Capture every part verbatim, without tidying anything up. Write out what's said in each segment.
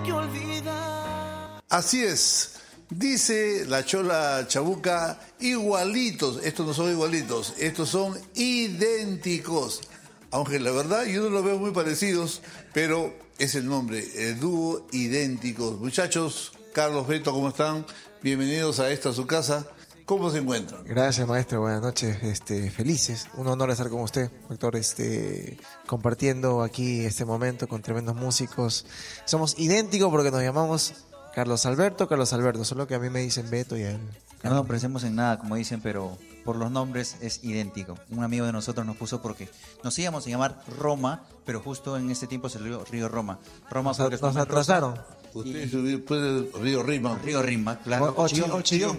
que olvidar. Así es, dice la Chola Chabuca, igualitos. Estos no son igualitos, estos son idénticos. Aunque la verdad yo no los veo muy parecidos, pero es el nombre, el dúo Idénticos. Muchachos, Carlos, Beto, ¿cómo están? Bienvenidos a esta su casa. ¿Cómo se encuentran? Gracias, maestro. Buenas noches. Este, felices. Un honor estar con usted, doctor. Este, compartiendo aquí este momento con tremendos músicos. Somos idénticos porque nos llamamos Carlos Alberto, Carlos Alberto. Solo que a mí me dicen Beto y a él. No nos parecemos en nada, como dicen, pero por los nombres es idéntico. Un amigo de nosotros nos puso porque nos íbamos a llamar Roma, pero justo en ese tiempo se río, río Roma. Roma Nos, porque nos atrasaron. Ustedes después del río Rima. Río Rima, claro. O, o Chillón. O Chillón.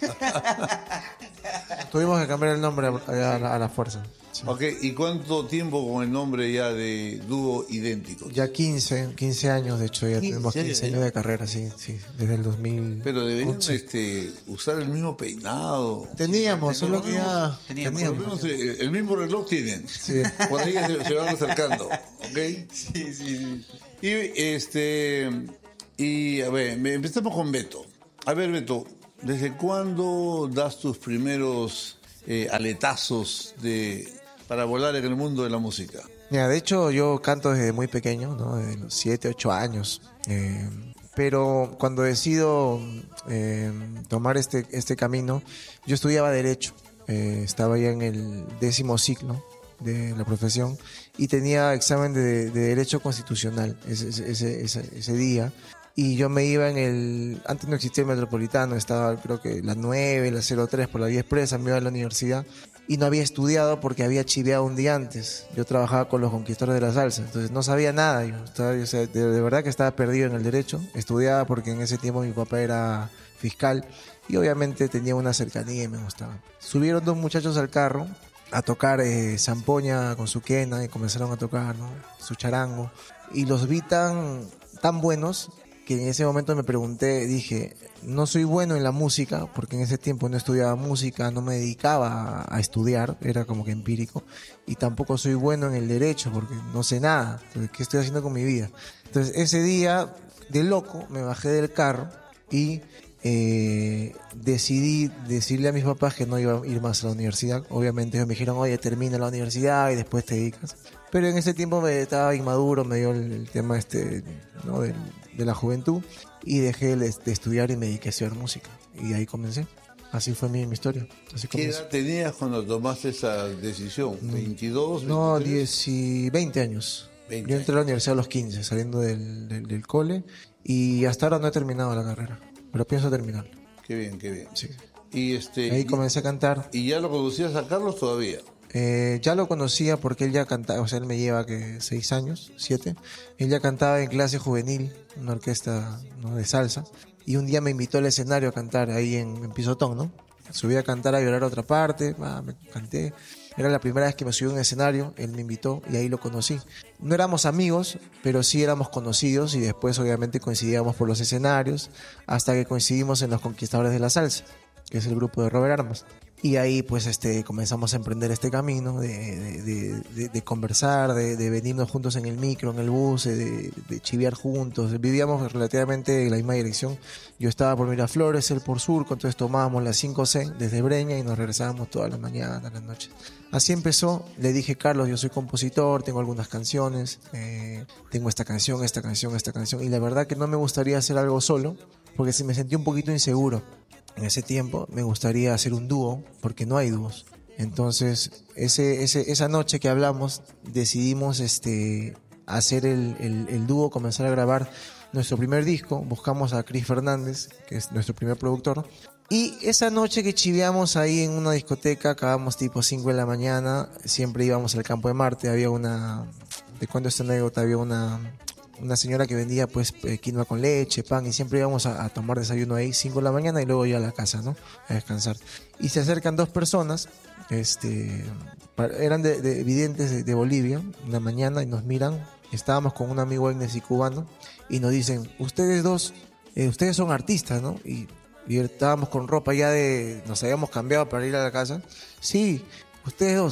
Tuvimos que cambiar el nombre a, a, la, a la fuerza. Sí. Ok, ¿y cuánto tiempo con el nombre ya de dúo Idénticos? Ya quince, quince años, de hecho, ya quince, tenemos quince años de carrera, sí, sí, desde el dos mil. Pero deberían este, usar el mismo peinado. Teníamos, solo que ya Teníamos. Por lo menos el, el mismo reloj tienen. Sí. Por ahí se, se van acercando, ¿ok? Sí, sí, sí. Y este y a ver, empezamos con Beto. A ver, Beto, ¿desde cuándo das tus primeros eh, aletazos de para volar en el mundo de la música? Mira, de hecho yo canto desde muy pequeño, ¿no? Desde los siete, ocho años. Eh, pero cuando decido eh, tomar este, este camino, yo estudiaba Derecho. Eh, estaba ya en el décimo ciclo de la profesión y tenía examen de, de Derecho Constitucional ese, ese, ese, ese día. Y yo me iba en el... Antes no existía el Metropolitano, estaba creo que la nueve, la cero tres por la vía expresa, me iba a la universidad. Y no había estudiado porque había chiveado un día antes. Yo trabajaba con los Conquistadores de la Salsa, entonces no sabía nada. Yo estaba, o sea, de, de verdad que estaba perdido en el derecho. Estudiaba porque en ese tiempo mi papá era fiscal y obviamente tenía una cercanía y me gustaba. Subieron dos muchachos al carro a tocar eh, zampoña con su quena y comenzaron a tocar, ¿no?, su charango. Y los vi tan, tan buenos que en ese momento me pregunté, dije, no soy bueno en la música, porque en ese tiempo no estudiaba música, no me dedicaba a, a estudiar, era como que empírico, y tampoco soy bueno en el derecho, porque no sé nada, entonces, ¿qué estoy haciendo con mi vida? Entonces ese día, de loco, me bajé del carro y eh, decidí decirle a mis papás que no iba a ir más a la universidad. Obviamente ellos me dijeron, oye, termina la universidad y después te dedicas. Pero en ese tiempo me estaba inmaduro, me dio el, el tema este, ¿no?, del, de la juventud, y dejé de, de estudiar y me dediqué a estudiar música. Y ahí comencé. Así fue mi, mi historia. Así ¿Qué edad tenías cuando tomaste esa decisión? ¿veintidós? No, diez y veinte años. veinte Yo entré a la universidad a los quince, saliendo del, del, del cole, y hasta ahora no he terminado la carrera, pero pienso terminarla. Qué bien, qué bien. Sí. Y este, Ahí y, comencé a cantar. ¿Y ya lo conocías a Carlos todavía? Eh, ya lo conocía porque él ya cantaba, o sea, él me lleva que seis años, siete. Él ya cantaba en clase juvenil, una orquesta, ¿no?, de salsa. Y un día me invitó al escenario a cantar ahí en, en Pisotón, ¿no? Subí a cantar, a llorar a otra parte, ah, me canté. Era la primera vez que me subí a un escenario, él me invitó y ahí lo conocí. No éramos amigos, pero sí éramos conocidos y después obviamente coincidíamos por los escenarios hasta que coincidimos en los Conquistadores de la Salsa, que es el grupo de Robert Armas. Y ahí pues este comenzamos a emprender este camino de, de, de, de, de conversar, de, de venirnos juntos en el micro, en el bus, de, de chiviar juntos. Vivíamos relativamente en la misma dirección. Yo estaba por Miraflores, él por Surco, entonces tomábamos la cinco C desde Breña y nos regresábamos todas las mañanas, las noches. Así empezó. Le dije, Carlos, yo soy compositor, tengo algunas canciones, eh, tengo esta canción, esta canción, esta canción. Y la verdad que no me gustaría hacer algo solo, porque sí me sentí un poquito inseguro. En ese tiempo me gustaría hacer un dúo, porque no hay dúos. Entonces, ese, ese, esa noche que hablamos, decidimos este, hacer el, el, el dúo, comenzar a grabar nuestro primer disco. Buscamos a Chris Fernández, que es nuestro primer productor. Y esa noche que chiveamos ahí en una discoteca, acabamos tipo cinco de la mañana, siempre íbamos al Campo de Marte. Había una, te cuento esta anécdota, había una... una señora que vendía pues quinoa con leche, pan, y siempre íbamos a, a tomar desayuno ahí cinco de la mañana y luego ya a la casa, ¿no?, a descansar. Y se acercan dos personas, este, eran de, de videntes de, de Bolivia, una mañana, y nos miran. Estábamos con un amigo y cubano y nos dicen, ustedes dos, eh, ustedes son artistas, ¿no? Y, y estábamos con ropa ya de, nos habíamos cambiado para ir a la casa. Sí, ustedes dos,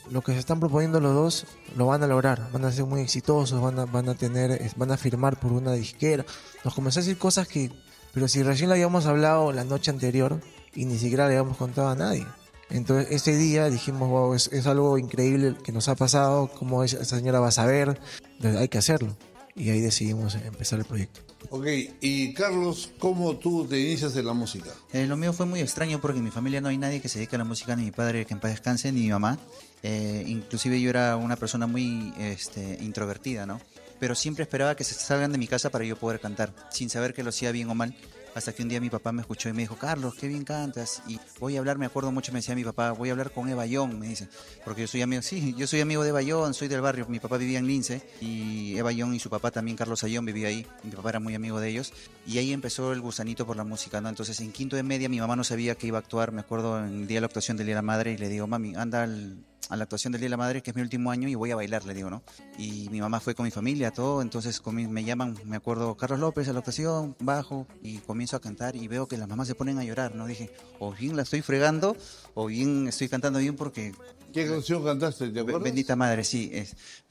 lo que se están proponiendo los dos lo van a lograr, van a ser muy exitosos, van a, van a tener, van a firmar por una disquera. Nos comenzó a decir cosas que, pero si recién lo habíamos hablado la noche anterior y ni siquiera le habíamos contado a nadie. Entonces ese día dijimos, wow, es, es algo increíble que nos ha pasado, cómo esa señora va a saber, entonces hay que hacerlo. Y ahí decidimos empezar el proyecto. Ok, y Carlos, ¿cómo tú te inicias en la música? Eh, lo mío fue muy extraño porque en mi familia no hay nadie que se dedique a la música, ni mi padre que en paz descanse, ni mi mamá. Eh, inclusive yo era una persona muy este, introvertida, ¿no? Pero siempre esperaba que se salgan de mi casa para yo poder cantar, sin saber que lo hacía bien o mal. Hasta que un día mi papá me escuchó y me dijo, Carlos, qué bien cantas. Y voy a hablar, me acuerdo mucho, me decía mi papá, voy a hablar con Eva Young, me dice. Porque yo soy amigo, sí, yo soy amigo de Eva Young, soy del barrio. Mi papá vivía en Lince y Eva Young y su papá también, Carlos Ayón, vivía ahí. Mi papá era muy amigo de ellos. Y ahí empezó el gusanito por la música, ¿no? Entonces en quinto de media mi mamá no sabía que iba a actuar, me acuerdo en el día de la actuación del Día de la Madre y le digo, mami, anda al... a la actuación del Día de la Madre, que es mi último año, y voy a bailar, le digo, ¿no? Y mi mamá fue con mi familia, todo, entonces con mi- me llaman, me acuerdo, Carlos López a la actuación, bajo, y comienzo a cantar y veo que las mamás se ponen a llorar, ¿no? Dije, o bien la estoy fregando, o bien estoy cantando bien porque... ¿Qué canción cantaste? ¿Te acuerdas? Bendita Madre, sí, es